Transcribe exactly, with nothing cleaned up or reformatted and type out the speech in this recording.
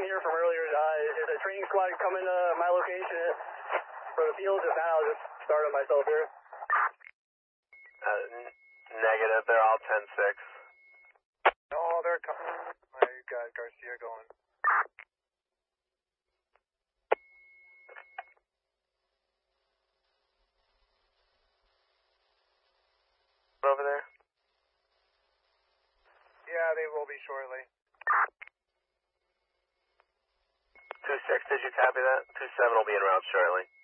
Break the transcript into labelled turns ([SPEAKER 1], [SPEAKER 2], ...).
[SPEAKER 1] here from earlier. Uh, is a training squad coming to my location for the field just now? Just started myself here.
[SPEAKER 2] Uh, n negative, they're all ten six.
[SPEAKER 3] No, they're coming. I got Garcia going.
[SPEAKER 2] Over there?
[SPEAKER 3] Yeah, they will be shortly.
[SPEAKER 2] two six, did you copy that? two seven will be en route shortly.